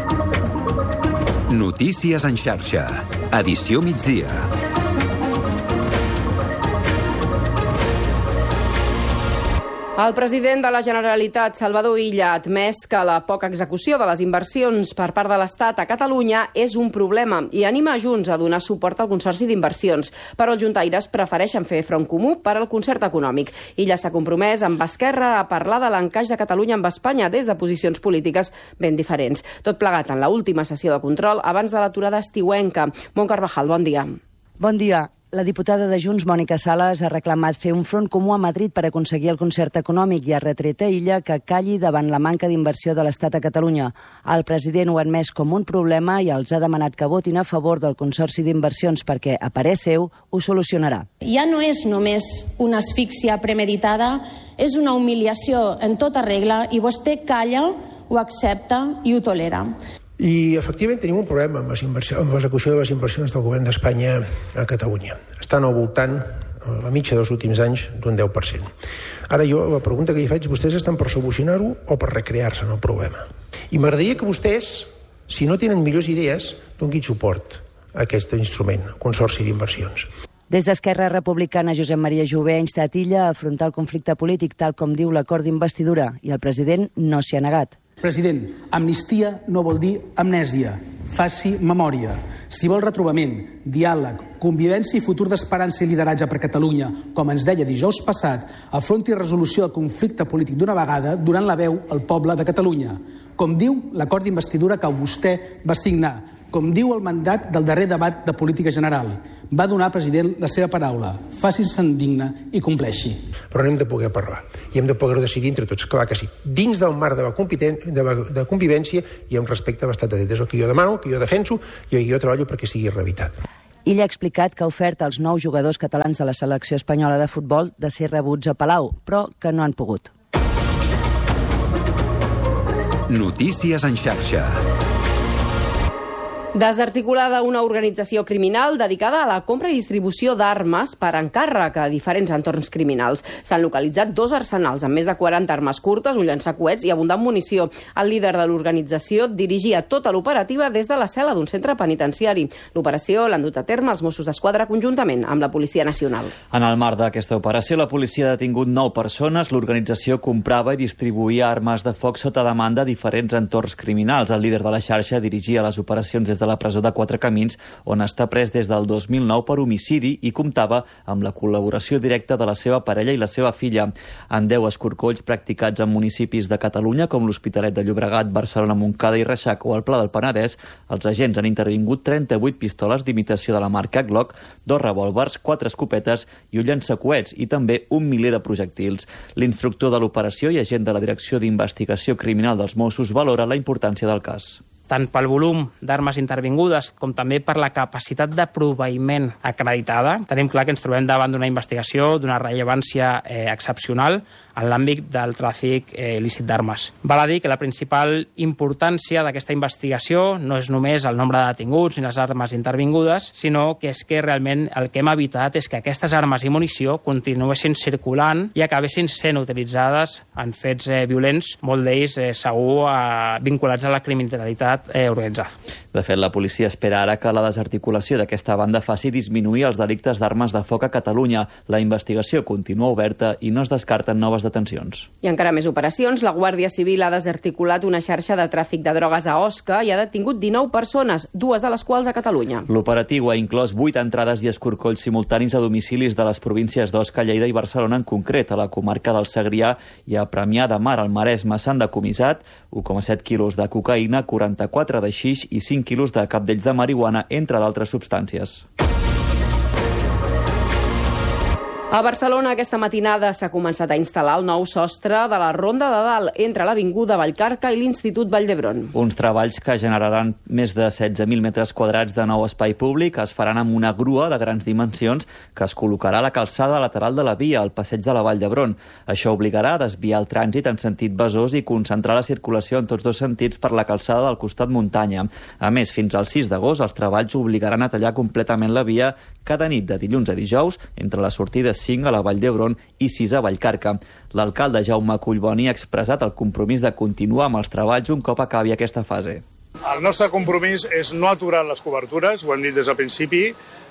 Notícies en xarxa. Edició migdia. El president de la Generalitat, Salvador Illa, ha admès que la poca execució de les inversions per part de l'Estat a Catalunya és un problema i anima a Junts a donar suport al Consorci d'Inversions. Però els juntaires prefereixen fer front comú per al concert econòmic. Illa s'ha compromès amb Esquerra a parlar de l'encaix de Catalunya amb Espanya des de posicions polítiques ben diferents. Tot plegat en l'última sessió de control abans de l'aturada estiuenca. Mont Carvajal, bon dia. Bon dia. La diputada de Junts, Mònica Sales, ha reclamat fer un front comú a Madrid per aconseguir el concert econòmic i ha retret a Illa que calli davant la manca d'inversió de l'Estat a Catalunya. El president ho ha admès com un problema i els ha demanat que votin a favor del Consorci d'Inversions perquè, a parer seu, ho solucionarà. Ja no és només una asfíxia premeditada, és una humiliació en tota regla i vostè calla, ho accepta i ho tolera. I, efectivament, tenim un problema amb l'execució de les inversions del govern d'Espanya a Catalunya. Estan al voltant, a la mitja dels últims anys, d'un deu per cent. Ara jo, la pregunta que hi faig, vostès estan per solucionar-ho o per recrear-se en el problema? I m'agradaria que vostès, si no tenen millors idees, donguin suport a aquest instrument, el Consorci d'Inversions. Des d'Esquerra Republicana, Josep Maria Jové ha instat Illa a afrontar el conflicte polític tal com diu l'acord d'investidura i el president no s'hi ha negat. President, amnistia no vol dir amnèsia. faci memòria. Si vol retrobament, diàleg, convivència i futur d'esperança i lideratge per Catalunya, com ens deia dijous passat, afronti resolució del conflicte polític d'una vegada donant la veu al poble de Catalunya. Com diu l'acord d'investidura que vostè va signar, com diu el mandat del darrer debat de política general. Va donar, president, la seva paraula. Faci-se'n digne i compleixi. Però n'hem de poder parlar i hem de poder decidir entre tots, clar que sí, dins del marc de la, de la de convivència i amb respecte a l'estat de dret. És el que jo demano, que jo defenso i jo treballo perquè sigui realitat. Illa ha explicat que ha ofert als nous jugadors catalans de la selecció espanyola de futbol de ser rebuts a Palau, però que no han pogut. Notícies en xarxa. Desarticulada una organització criminal dedicada a la compra i distribució d'armes per encàrrec a diferents entorns criminals. S'han localitzat dos arsenals amb més de quaranta armes curtes, un llançacoets i abundant munició. El líder de l'organització dirigia tota l'operativa des de la cel·la d'un centre penitenciari. L'operació l'han dut a terme els Mossos d'Esquadra conjuntament amb la Policia Nacional. En el marc d'aquesta operació, la policia ha detingut nou persones. L'organització comprava i distribuïa armes de foc sota demanda a diferents entorns criminals. El líder de la xarxa dirigia les operacions des de de la presó de Quatre Camins, on està pres des del dos mil nou per homicidi i comptava amb la col·laboració directa de la seva parella i la seva filla. En deu escorcolls practicats en municipis de Catalunya, com l'Hospitalet de Llobregat, Barcelona, Montcada i Reixac o el Pla del Penedès, els agents han intervingut trenta-vuit pistoles d'imitació de la marca Glock, dos revòlvers, quatre escopetes i un llançacoets i també un miler de projectils. L'instructor de l'operació i agent de la Direcció d'Investigació Criminal dels Mossos valora la importància del cas. Tant pel volum d'armes intervingudes com també per la capacitat de proveïment acreditada. Tenim clar que ens trobem davant d'una investigació d'una rellevància eh, excepcional en l'àmbit del tràfic eh, il·lícit d'armes. Val a dir que la principal importància d'aquesta investigació no és només el nombre de detinguts ni les armes intervingudes, sinó que és que realment el que hem evitat és que aquestes armes i munició continuessin circulant i acabessin sent utilitzades en fets eh, violents, molt d'ells eh, segur eh, vinculats a la criminalitat Eh, organitzada. De fet, la policia espera ara que la desarticulació d'aquesta banda faci disminuir els delictes d'armes de foc a Catalunya. La investigació continua oberta i no es descarten noves detencions. I encara més operacions. La Guàrdia Civil ha desarticulat una xarxa de tràfic de drogues a Osca i ha detingut dinou persones, dues de les quals a Catalunya. L'operatiu ha inclòs vuit entrades i escorcolls simultanis a domicilis de les províncies d'Osca, Lleida i Barcelona, en concret a la comarca del Segrià i a Premià de Mar, al Maresme. S'han decomissat u coma set quilos de cocaïna, quaranta-quatre de xix i cinc quilos de cabdells de marihuana, entre d'altres substàncies. A Barcelona aquesta matinada s'ha començat a instal·lar el nou sostre de la Ronda de Dalt entre l'Avinguda Vallcarca i l'Institut Vall d'Hebron. Uns treballs que generaran més de setze mil metres quadrats de nou espai públic es faran amb una grua de grans dimensions que es col·locarà a la calçada lateral de la via, al passeig de la Vall d'Hebron. Això obligarà a desviar el trànsit en sentit Besòs i concentrar la circulació en tots dos sentits per la calçada del costat muntanya. A més, fins al sis d'agost, els treballs obligaran a tallar completament la via cada nit de dilluns a dijous entre les sortides cinc a la Vall d'Hebron i sis a Vallcarca. L'alcalde Jaume Collboni ha expressat el compromís de continuar amb els treballs un cop acabi aquesta fase. El nostre compromís és no aturar les cobertures, ho hem dit des del principi.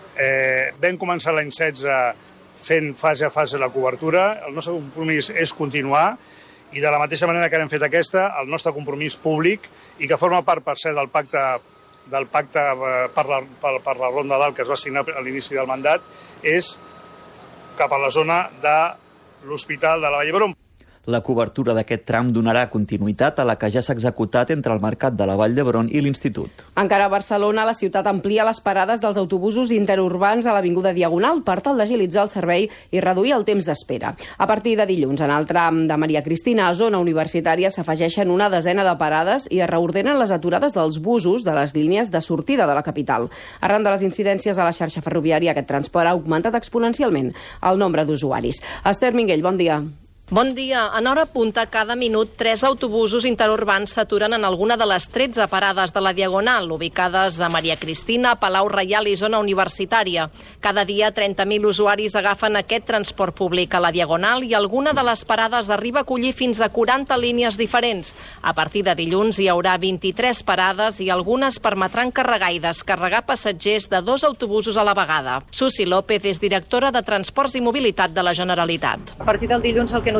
Eh, vam començar l'any setze fent fase a fase la cobertura. El nostre compromís és continuar i de la mateixa manera que hem fet aquesta, el nostre compromís públic i que forma part, per ser, del pacte del pacte per la, per, per la Ronda Dalt que es va signar a l'inici del mandat és cap a la zona de l'Hospital de la Vall d'Hebron. La cobertura d'aquest tram donarà continuïtat a la que ja s'ha executat entre el Mercat de la Vall d'Hebron i l'Institut. Encara a Barcelona, la ciutat amplia les parades dels autobusos interurbans a l'Avinguda Diagonal per tal d'agilitzar el servei i reduir el temps d'espera. A partir de dilluns, en el tram de Maria Cristina a zona universitària s'afegeixen una desena de parades i es reordenen les aturades dels busos de les línies de sortida de la capital. Arran de les incidències a la xarxa ferroviària, aquest transport ha augmentat exponencialment el nombre d'usuaris. Esther Minguell, bon dia. Bon dia. En hora punta, cada minut, tres autobusos interurbans s'aturen en alguna de les tretze parades de la Diagonal, ubicades a Maria Cristina, Palau Reial i zona universitària. Cada dia, trenta mil usuaris agafen aquest transport públic a la Diagonal i alguna de les parades arriba a acollir fins a quaranta línies diferents. A partir de dilluns hi haurà vint-i-tres parades i algunes permetran carregar i descarregar passatgers de dos autobusos a la vegada. Susi López és directora de Transports i Mobilitat de la Generalitat. A partir del dilluns el que notem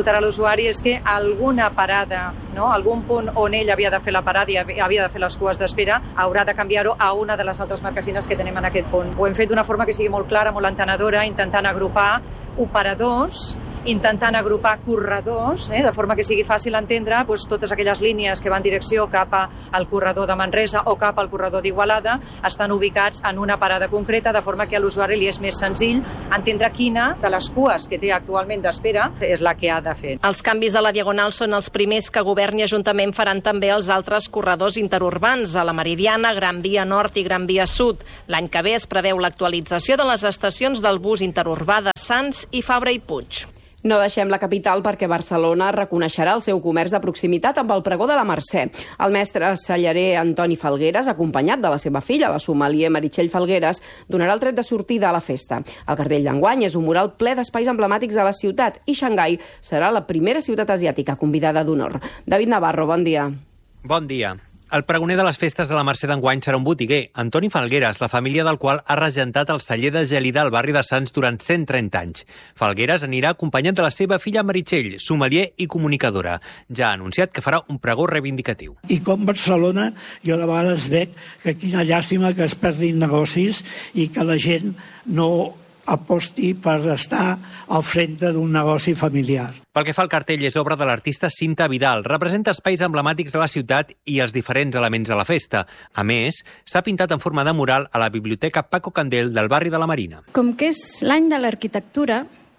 notarà l'usuari és que alguna parada, no? algun punt on ell havia de fer la parada i havia de fer les cues d'espera, haurà de canviar-ho a una de les altres marquesines que tenim en aquest punt. Ho hem fet d'una forma que sigui molt clara, molt entenedora, intentant agrupar operadors, intentant agrupar corredors, eh, de forma que sigui fàcil entendre doncs, totes aquelles línies que van en direcció cap al corredor de Manresa o cap al corredor d'Igualada estan ubicats en una parada concreta, de forma que a l'usuari li és més senzill entendre quina de les cues que té actualment d'espera és la que ha de fer. Els canvis a la Diagonal són els primers que Govern i Ajuntament faran també els altres corredors interurbans, a la Meridiana, Gran Via Nord i Gran Via Sud. L'any que ve es preveu l'actualització de les estacions del bus interurbà de Sants i Fabra i Puig. No deixem la capital perquè Barcelona reconeixerà el seu comerç de proximitat amb el pregó de la Mercè. El mestre cellarer Antoni Falgueres, acompanyat de la seva filla, la sommelier Meritxell Falgueres, donarà el tret de sortida a la festa. El cartell d'enguany és un mural ple d'espais emblemàtics de la ciutat i Xangai serà la primera ciutat asiàtica convidada d'honor. David Navarro, bon dia. Bon dia. El pregoner de les festes de la Mercè d'enguany serà un botiguer, Antoni Falgueres, la família del qual ha regentat el celler de Gelida al barri de Sants durant cent trenta anys. Falgueres anirà acompanyat de la seva filla Meritxell, sommelier i comunicadora. Ja ha anunciat que farà un pregó reivindicatiu. I com Barcelona, jo de vegades veig que quina llàstima que es perdin negocis i que la gent no aposti per estar al frente d'un negoci familiar. Pel que fa al cartell, és obra de l'artista Cinta Vidal. Representa espais emblemàtics de la ciutat i els diferents elements de la festa. A més, s'ha pintat en forma de mural a la Biblioteca Paco Candel del barri de la Marina. Com que és l'any de l'arquitectura,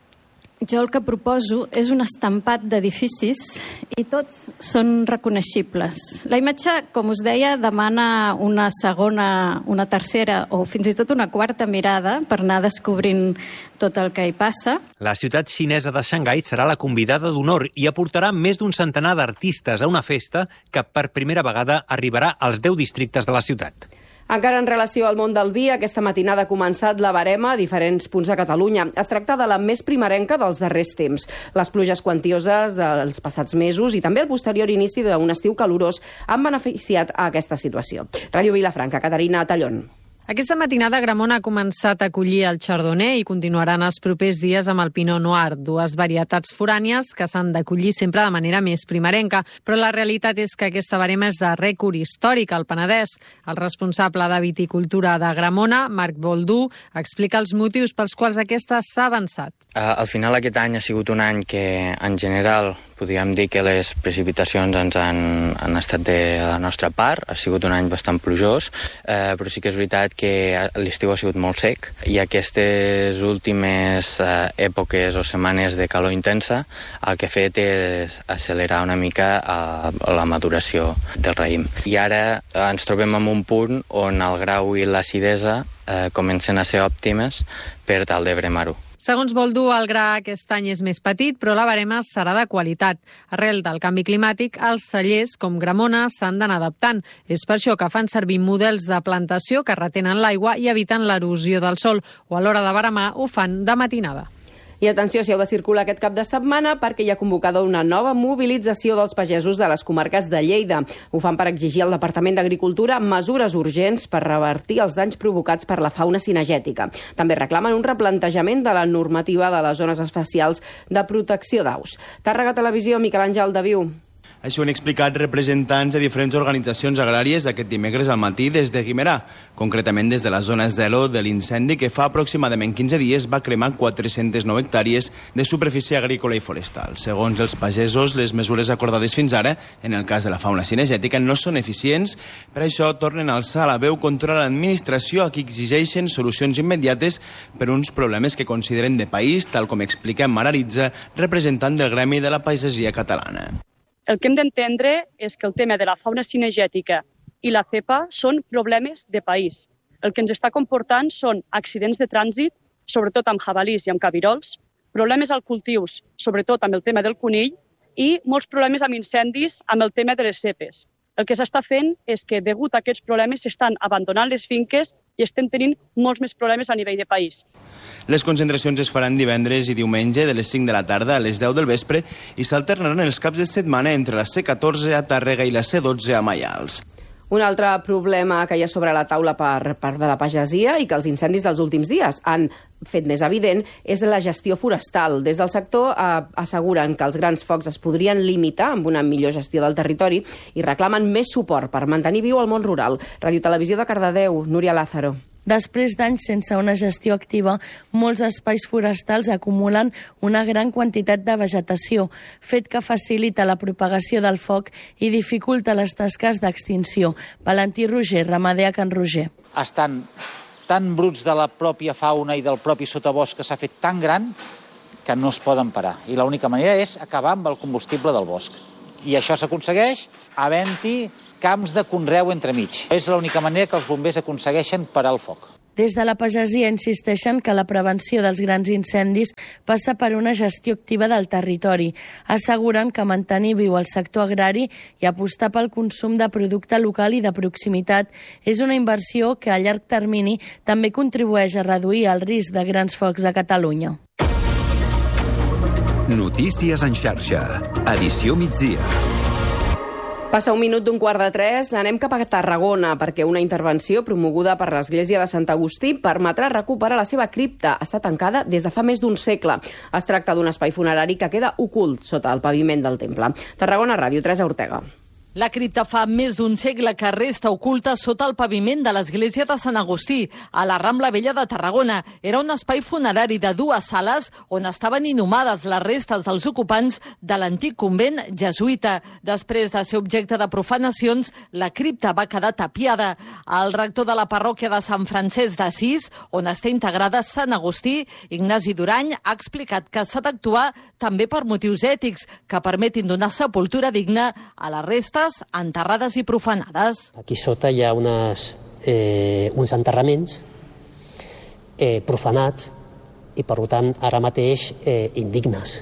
jo el que proposo és un estampat d'edificis i tots són reconeixibles. La imatge, com us deia, demana una segona, una tercera o fins i tot una quarta mirada per anar descobrint tot el que hi passa. La ciutat xinesa de Xangai serà la convidada d'honor i aportarà més d'un centenar d'artistes a una festa que per primera vegada arribarà als deu districtes de la ciutat. Encara en relació al món del vi, aquesta matinada ha començat la barema a diferents punts de Catalunya. Es tracta de la més primerenca dels darrers temps. Les pluges quantioses dels passats mesos i també el posterior inici d'un estiu calorós han beneficiat a aquesta situació. Ràdio Vilafranca, Caterina Tallón. Aquesta matinada Gramont ha començat a collir el Chardonnay i continuaran els propers dies amb el Pinot Noir, dues varietats forànies que s'han de collir sempre de manera més primerenca. Però la realitat és que aquesta barema és de rècord històric al Penedès. El responsable de viticultura de Gramona, Marc Boldú, explica els motius pels quals aquesta s'ha avançat. Uh, al final aquest any ha sigut un any que, en general, podríem dir que les precipitacions ens han, han estat de la nostra part. Ha sigut un any bastant plujós, uh, però sí que és veritat que l'estiu ha sigut molt sec i aquestes últimes uh, èpoques o setmanes de calor intensa el que ha fet és accelerar una mica uh, la maduració del raïm. I ara uh, ens trobem en un punt on el grau i l'acidesa uh, comencen a ser òptimes per tal de bremar-ho. Segons Boldú, el gra aquest any és més petit, però la barema serà de qualitat. Arrel del canvi climàtic, els cellers, com Gramona, s'han d'anar adaptant. És per això que fan servir models de plantació que retenen l'aigua i eviten l'erosió del sol, o a l'hora de baremar ho fan de matinada. I atenció si heu de circular aquest cap de setmana perquè hi ha convocada una nova mobilització dels pagesos de les comarques de Lleida. Ho fan per exigir al Departament d'Agricultura mesures urgents per revertir els danys provocats per la fauna cinegètica. També reclamen un replantejament de la normativa de les zones especials de protecció d'aus. Tàrrega Televisió, Miquel Àngel Daviu. Així ho han explicat representants de diferents organitzacions agràries aquest dimecres al matí des de Guimerà, concretament des de la zona zero de l'incendi que fa aproximadament quinze dies va cremar quatre-centes nou hectàrees de superfície agrícola i forestal. Segons els pagesos, les mesures acordades fins ara, en el cas de la fauna cinegètica, no són eficients. Per això tornen a alçar la veu contra l'administració a qui exigeixen solucions immediates per uns problemes que consideren de país, tal com explica Mararitza, representant del Gremi de la Pagesia Catalana. El que hem d'entendre és que el tema de la fauna cinegètica i la cepa són problemes de país. El que ens està comportant són accidents de trànsit, sobretot amb jabalís i amb cabirols, problemes als cultius, sobretot amb el tema del conill, i molts problemes amb incendis amb el tema de les cepes. El que s'està fent és que, degut a aquests problemes, s'estan abandonant les finques i estem tenint molts més problemes a nivell de país. Les concentracions es faran divendres i diumenge de les cinc de la tarda a les deu del vespre i s'alternaran els caps de setmana entre la C catorze a Tàrrega i la C dotze a Maials. Un altre problema que hi ha sobre la taula per part de la pagesia i que els incendis dels últims dies han fet més evident és la gestió forestal. Des del sector eh, asseguren que els grans focs es podrien limitar amb una millor gestió del territori i reclamen més suport per mantenir viu el món rural. Ràdio Televisió de Cardedeu, Núria Lázaro. Després d'anys sense una gestió activa, molts espais forestals acumulen una gran quantitat de vegetació, fet que facilita la propagació del foc i dificulta les tasques d'extinció. Valentí Roger, ramader a Can Roger. Estan tan bruts de la pròpia fauna i del propi sotabosc que s'ha fet tan gran que no es poden parar. I l'única manera és acabar amb el combustible del bosc. I això s'aconsegueix havent-hi camps de conreu entremig. És l'única manera que els bombers aconsegueixen parar el foc. Des de la pagesia insisteixen que la prevenció dels grans incendis passa per una gestió activa del territori. Asseguren que mantenir viu el sector agrari i apostar pel consum de producte local i de proximitat és una inversió que a llarg termini també contribueix a reduir el risc de grans focs a Catalunya. Notícies en xarxa. Edició migdia. Passa un minut d'un quart de tres, anem cap a Tarragona, perquè una intervenció promoguda per l'Església de Sant Agustí permetrà recuperar la seva cripta. Està tancada des de fa més d'un segle. Es tracta d'un espai funerari que queda ocult sota el paviment del temple. Tarragona Ràdio, Teresa Ortega. La cripta fa més d'un segle que resta oculta sota el paviment de l'església de Sant Agustí, a la Rambla Vella de Tarragona. Era un espai funerari de dues sales on estaven inhumades les restes dels ocupants de l'antic convent jesuïta. Després de ser objecte de profanacions, la cripta va quedar tapiada. El rector de la parròquia de Sant Francesc d'Assís, on està integrada Sant Agustí, Ignasi Durany, ha explicat que s'ha d'actuar també per motius ètics que permetin donar sepultura digna a les restes enterrades i profanades. Aquí sota hi ha unes, eh, uns enterraments eh, profanats i, per tant, ara mateix eh, indignes.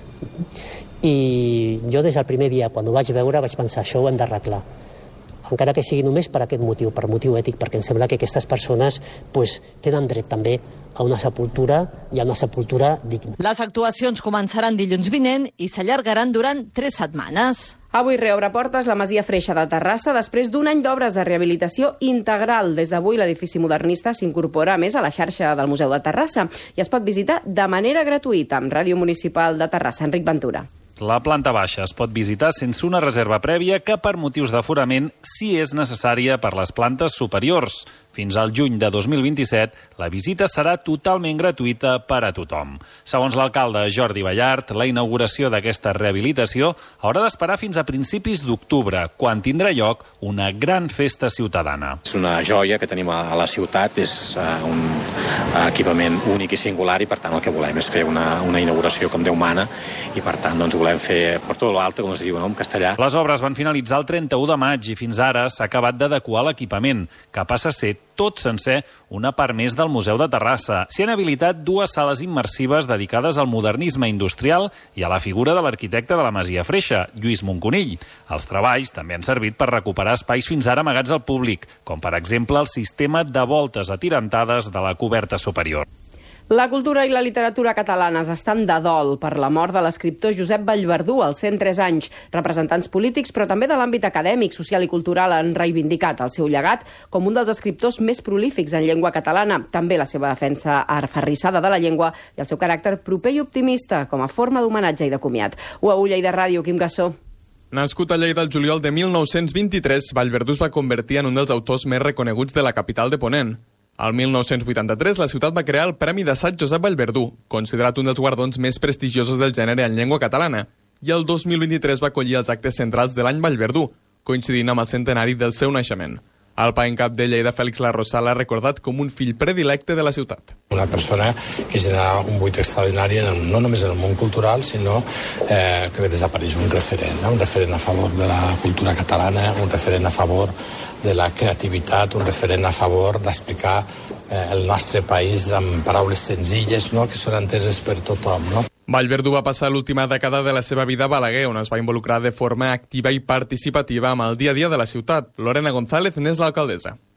I jo des del primer dia, quan ho vaig veure, vaig pensar, això ho hem d'arreglar. Encara que sigui només per aquest motiu, per motiu ètic, perquè em sembla que aquestes persones pues, tenen dret també a una sepultura i a una sepultura digna. Les actuacions començaran dilluns vinent i s'allargaran durant tres setmanes. Avui reobre portes la Masia Freixa de Terrassa després d'un any d'obres de rehabilitació integral. Des d'avui l'edifici modernista s'incorpora més a la xarxa del Museu de Terrassa i es pot visitar de manera gratuïta amb Ràdio Municipal de Terrassa. Enric Ventura. La planta baixa es pot visitar sense una reserva prèvia que per motius d'aforament sí és necessària per les plantes superiors. Fins al juny de dos mil vint-i-set, la visita serà totalment gratuïta per a tothom. Segons l'alcalde Jordi Ballart, la inauguració d'aquesta rehabilitació haurà d'esperar fins a principis d'octubre, quan tindrà lloc una gran festa ciutadana. És una joia que tenim a la ciutat, és un equipament únic i singular i per tant el que volem és fer una, una inauguració com Déu mana i per tant doncs, volem fer per tot l'alta, com es diu, no? En castellà. Les obres van finalitzar el trenta-u de maig i fins ara s'ha acabat d'adequar l'equipament, que passa a ser tot sencer una part més del Museu de Terrassa. S'hi han habilitat dues sales immersives dedicades al modernisme industrial i a la figura de l'arquitecte de la Masia Freixa, Lluís Moncunill. Els treballs també han servit per recuperar espais fins ara amagats al públic, com per exemple el sistema de voltes atirantades de la coberta superior. La cultura i la literatura catalanes estan de dol per la mort de l'escriptor Josep Vallverdú als cent tres anys. Representants polítics, però també de l'àmbit acadèmic, social i cultural han reivindicat el seu llegat com un dels escriptors més prolífics en llengua catalana. També la seva defensa aferrissada de la llengua i el seu caràcter proper i optimista com a forma d'homenatge i de comiat. U A U Lleida Ràdio, Quim Gassó. Nascut a Lleida el juliol de mil nou-cents vint-i-tres, Vallverdú es va convertir en un dels autors més reconeguts de la capital de Ponent. Al mil nou-cents vuitanta-tres, la ciutat va crear el Premi d'Assaig Josep Vallverdú, considerat un dels guardons més prestigiosos del gènere en llengua catalana, i el dos mil vint-i-tres va acollir els actes centrals de l'any Vallverdú, coincidint amb el centenari del seu naixement. El pa en cap de Lleida, Fèlix Larrosa, l'ha recordat com un fill predilecte de la ciutat. Una persona que genera un buit extraordinari no només en el món cultural, sinó eh, que desapareix un referent, no? Un referent a favor de la cultura catalana, un referent a favor de la creativitat, un referent a favor d'explicar eh, el nostre país amb paraules senzilles, no? Que són enteses per tothom, no? Vallverdú va passar l'última dècada de la seva vida a Balaguer, on es va involucrar de forma activa i participativa amb el dia a dia de la ciutat. Lorena González n'és l'alcaldessa.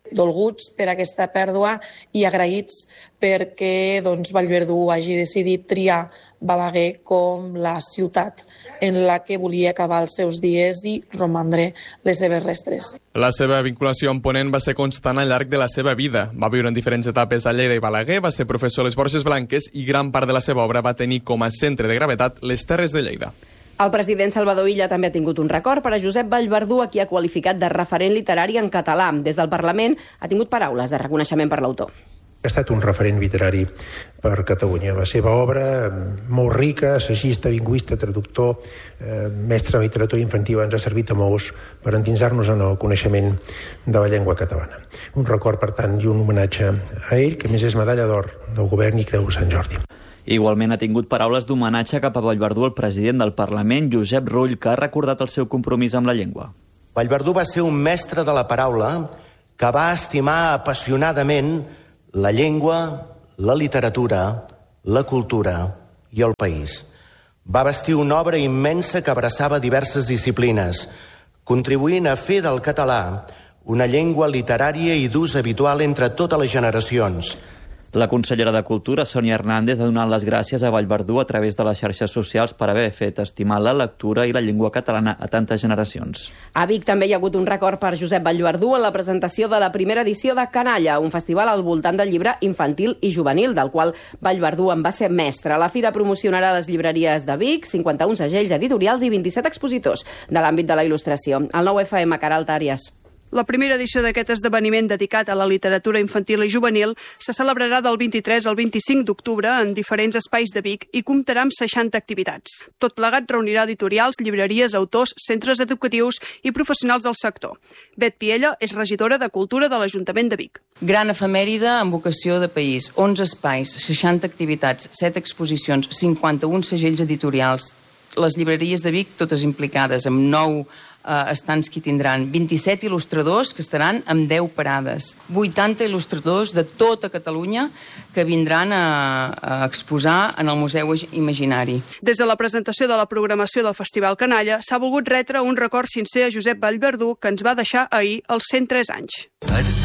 dolguts per aquesta pèrdua i agraïts perquè doncs, Vallverdú hagi decidit triar Balaguer com la ciutat en la que volia acabar els seus dies i romandre les seves restes. La seva vinculació amb Ponent va ser constant al llarg de la seva vida. Va viure en diferents etapes a Lleida i Balaguer, va ser professor a les Borges Blanques i gran part de la seva obra va tenir com a centre de gravetat les Terres de Lleida. El president Salvador Illa també ha tingut un record per a Josep Vallverdú, a qui ha qualificat de referent literari en català. Des del Parlament ha tingut paraules de reconeixement per l'autor. Ha estat un referent literari per Catalunya. La seva obra, molt rica, assagista, lingüista, traductor, eh, mestre de literatura infantil, ens ha servit a molts per endinsar-nos en el coneixement de la llengua catalana. Un record, per tant, i un homenatge a ell, que més és medalla d'or del govern i Creu de Sant Jordi. Igualment ha tingut paraules d'homenatge cap a Vallverdú el president del Parlament, Josep Rull, que ha recordat el seu compromís amb la llengua. Vallverdú va ser un mestre de la paraula que va estimar apassionadament la llengua, la literatura, la cultura i el país. Va bastir una obra immensa que abraçava diverses disciplines, contribuint a fer del català una llengua literària i d'ús habitual entre totes les generacions. La consellera de Cultura, Sònia Hernández, ha donat les gràcies a Vallverdú a través de les xarxes socials per haver fet estimar la lectura i la llengua catalana a tantes generacions. A Vic també hi ha hagut un record per Josep Vallverdú en la presentació de la primera edició de Canalla, un festival al voltant del llibre infantil i juvenil, del qual Vallverdú en va ser mestre. La fira promocionarà les llibreries de Vic, cinquanta-un segells editorials i vint-i-set expositors de l'àmbit de la il·lustració. El nou F M, Caral Tàries. La primera edició d'aquest esdeveniment dedicat a la literatura infantil i juvenil se celebrarà del vint-i-tres al vint-i-cinc d'octubre en diferents espais de Vic i comptarà amb seixanta activitats. Tot plegat reunirà editorials, llibreries, autors, centres educatius i professionals del sector. Bet Piella és regidora de Cultura de l'Ajuntament de Vic. Gran efemèride amb vocació de país, onze espais, seixanta activitats, set exposicions, cinquanta-un segells editorials, les llibreries de Vic totes implicades amb nou Uh, estants que tindran vint-i-set il·lustradors que estaran amb deu parades, vuitanta il·lustradors de tota Catalunya que vindran a, a exposar en el Museu Imaginari. Des de la presentació de la programació del Festival Canalla s'ha volgut retre un record sincer a Josep Vallverdú, que ens va deixar ahir als cent tres anys.